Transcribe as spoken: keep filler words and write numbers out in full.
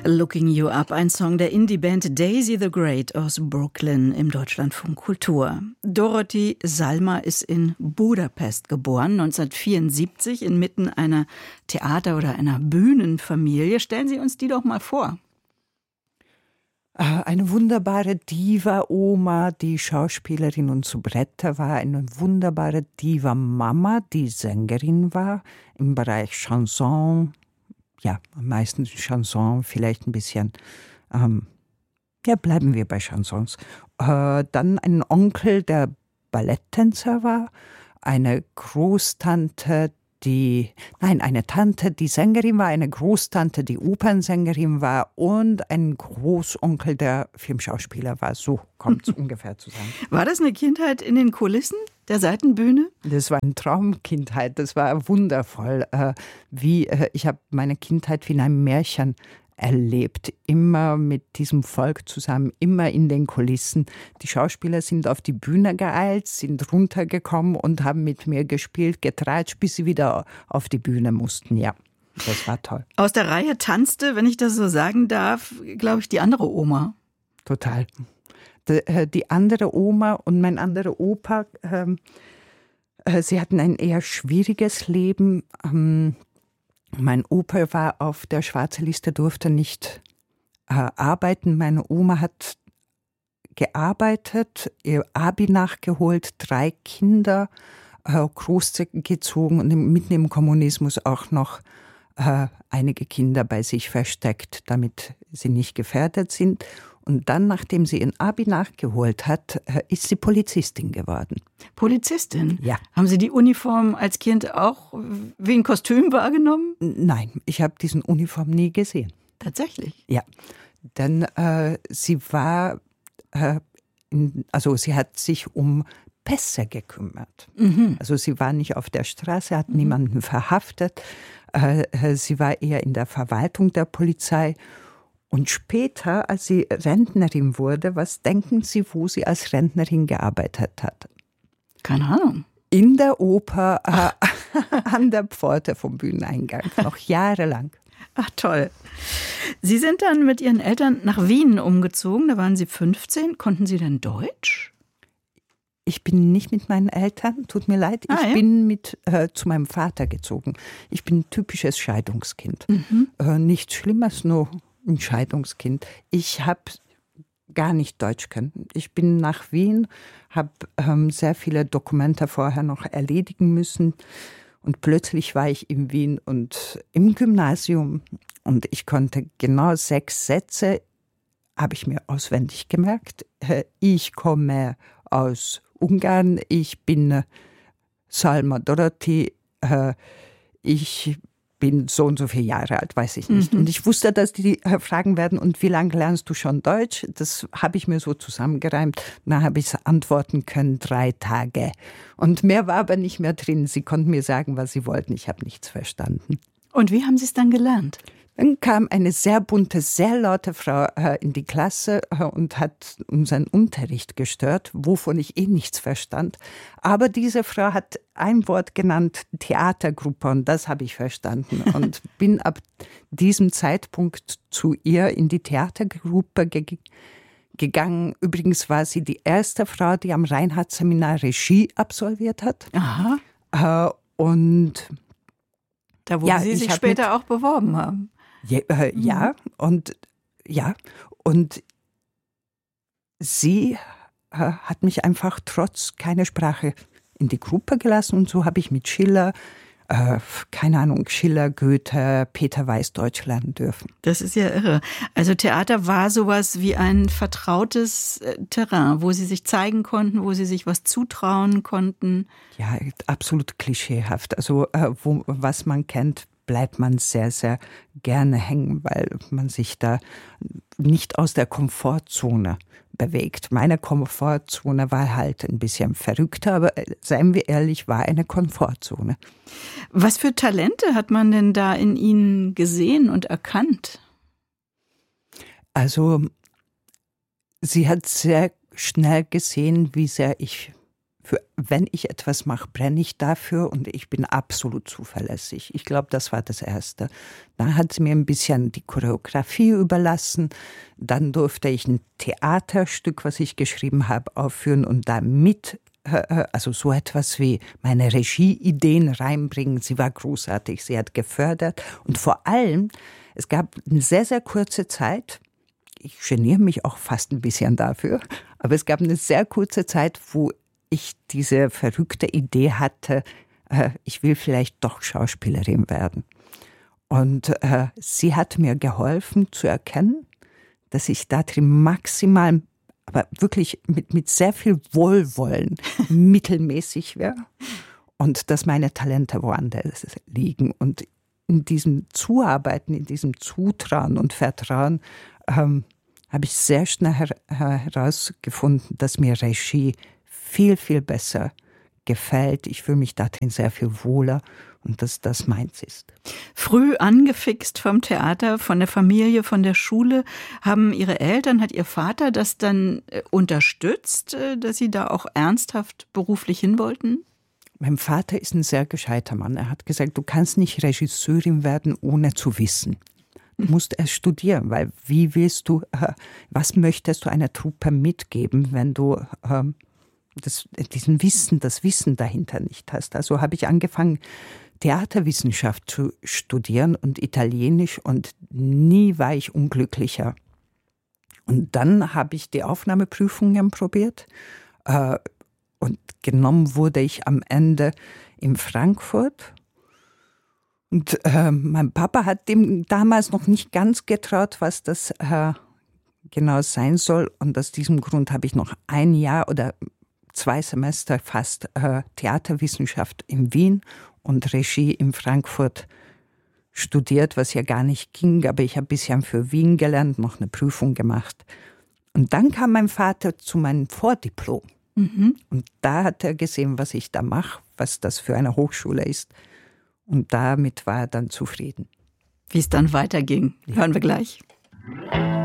Looking You Up, ein Song der Indie-Band Daisy the Great aus Brooklyn im Deutschlandfunk Kultur. Dorothy Salma ist in Budapest geboren, neunzehnhundertvierundsiebzig, inmitten einer Theater- oder einer Bühnenfamilie. Stellen Sie uns die doch mal vor. Eine wunderbare Diva-Oma, die Schauspielerin und Soubrette war. Eine wunderbare Diva-Mama, die Sängerin war im Bereich Chanson. Ja, meistens Chanson, vielleicht ein bisschen. Ähm, ja, bleiben wir bei Chansons. Äh, dann ein Onkel, der Balletttänzer war. Eine Großtante, die, nein, eine Tante, die Sängerin war, eine Großtante, die Opernsängerin war und ein Großonkel, der Filmschauspieler war. So kommt es ungefähr zusammen. War das eine Kindheit in den Kulissen der Seitenbühne? Das war eine Traumkindheit, das war wundervoll. Äh, wie, äh, ich habe meine Kindheit wie in einem Märchen erlebt, immer mit diesem Volk zusammen, immer in den Kulissen. Die Schauspieler sind auf die Bühne geeilt, sind runtergekommen und haben mit mir gespielt, getratscht, bis sie wieder auf die Bühne mussten. Ja, das war toll. Aus der Reihe tanzte, wenn ich das so sagen darf, glaube ich, die andere Oma. Total. Die, die andere Oma und mein anderer Opa, ähm, äh, sie hatten ein eher schwieriges Leben. Ähm, Mein Opa war auf der schwarzen Liste, durfte nicht äh, arbeiten. Meine Oma hat gearbeitet, ihr Abi nachgeholt, drei Kinder äh, großgezogen und mitten im Kommunismus auch noch äh, einige Kinder bei sich versteckt, damit sie nicht gefährdet sind. Und dann, nachdem sie ihr Abi nachgeholt hat, ist sie Polizistin geworden. Polizistin? Ja. Haben Sie die Uniform als Kind auch wie ein Kostüm wahrgenommen? Nein, ich habe diesen Uniform nie gesehen. Tatsächlich? Ja, denn äh, sie war, äh, in, also sie hat sich um Pässe gekümmert. Mhm. Also sie war nicht auf der Straße, hat mhm. niemanden verhaftet. Äh, sie war eher in der Verwaltung der Polizei. Und später, als sie Rentnerin wurde, was denken Sie, wo sie als Rentnerin gearbeitet hat? Keine Ahnung. In der Oper, äh, an der Pforte vom Bühneneingang, noch jahrelang. Ach toll. Sie sind dann mit Ihren Eltern nach Wien umgezogen, da waren Sie fünfzehn. Konnten Sie denn Deutsch? Ich bin nicht mit meinen Eltern, tut mir leid. Ich ah, ja? bin mit äh, zu meinem Vater gezogen. Ich bin ein typisches Scheidungskind. Mhm. Äh, nichts Schlimmes, nur ein Scheidungskind. Ich habe gar nicht Deutsch können. Ich bin nach Wien, habe ähm, sehr viele Dokumente vorher noch erledigen müssen und plötzlich war ich in Wien und im Gymnasium und ich konnte genau sechs Sätze, habe ich mir auswendig gemerkt. Äh, ich komme aus Ungarn, ich bin Salma Dorothy, äh, ich bin so und so viele Jahre alt, weiß ich nicht. Mhm. Und ich wusste, dass die fragen werden, und wie lange lernst du schon Deutsch? Das habe ich mir so zusammengereimt. Dann habe ich antworten können, drei Tage. Und mehr war aber nicht mehr drin. Sie konnten mir sagen, was sie wollten. Ich habe nichts verstanden. Und wie haben Sie es dann gelernt? Dann kam eine sehr bunte, sehr laute Frau äh, in die Klasse äh, und hat unseren Unterricht gestört, wovon ich eh nichts verstand. Aber diese Frau hat ein Wort genannt, Theatergruppe, und das habe ich verstanden. Und bin ab diesem Zeitpunkt zu ihr in die Theatergruppe ge- gegangen. Übrigens war sie die erste Frau, die am Reinhardt-Seminar Regie absolviert hat. Aha. Äh, und da, wo ja, Sie sich später auch beworben haben. Ja, äh, mhm. ja, und ja, und sie äh, hat mich einfach trotz keiner Sprache in die Gruppe gelassen, und so habe ich mit Schiller, äh, keine Ahnung, Schiller, Goethe, Peter Weiß Deutsch lernen dürfen. Das ist ja irre. Also Theater war sowas wie ein vertrautes äh, Terrain, wo Sie sich zeigen konnten, wo Sie sich was zutrauen konnten. Ja, absolut klischeehaft. Also äh, wo, was man kennt, bleibt man sehr, sehr gerne hängen, weil man sich da nicht aus der Komfortzone bewegt. Meine Komfortzone war halt ein bisschen verrückter, aber seien wir ehrlich, war eine Komfortzone. Was für Talente hat man denn da in Ihnen gesehen und erkannt? Also, sie hat sehr schnell gesehen, wie sehr ich für, wenn ich etwas mache, brenne ich dafür und ich bin absolut zuverlässig. Ich glaube, das war das Erste. Dann hat sie mir ein bisschen die Choreografie überlassen. Dann durfte ich ein Theaterstück, was ich geschrieben habe, aufführen und da mit, also so etwas wie meine Regieideen reinbringen. Sie war großartig, sie hat gefördert. Und vor allem, es gab eine sehr, sehr kurze Zeit, ich geniere mich auch fast ein bisschen dafür, aber es gab eine sehr kurze Zeit, wo ich diese verrückte Idee hatte, äh, ich will vielleicht doch Schauspielerin werden. Und äh, sie hat mir geholfen zu erkennen, dass ich da drin maximal, aber wirklich mit, mit sehr viel Wohlwollen mittelmäßig wäre und dass meine Talente woanders liegen. Und in diesem Zuarbeiten, in diesem Zutrauen und Vertrauen ähm, habe ich sehr schnell her- herausgefunden, dass mir Regie viel, viel besser gefällt. Ich fühle mich darin sehr viel wohler und dass das meins ist. Früh angefixt vom Theater, von der Familie, von der Schule, haben Ihre Eltern, hat Ihr Vater das dann unterstützt, dass Sie da auch ernsthaft beruflich hin wollten? Mein Vater ist ein sehr gescheiter Mann. Er hat gesagt, du kannst nicht Regisseurin werden, ohne zu wissen. Du musst erst studieren, weil wie willst du, äh, was möchtest du einer Truppe mitgeben, wenn du äh, das, diesen Wissen, das Wissen dahinter nicht hast. Also habe ich angefangen, Theaterwissenschaft zu studieren und Italienisch und nie war ich unglücklicher. Und dann habe ich die Aufnahmeprüfungen probiert äh, und genommen wurde ich am Ende in Frankfurt. Und äh, mein Papa hat dem damals noch nicht ganz getraut, was das äh, genau sein soll. Und aus diesem Grund habe ich noch ein Jahr oder zwei Semester fast äh, Theaterwissenschaft in Wien und Regie in Frankfurt studiert, was ja gar nicht ging. Aber ich habe ein bisschen für Wien gelernt, noch eine Prüfung gemacht. Und dann kam mein Vater zu meinem Vordiplom. Mhm. Und da hat er gesehen, was ich da mache, was das für eine Hochschule ist. Und damit war er dann zufrieden. Wie es dann weiterging, hören wir gleich.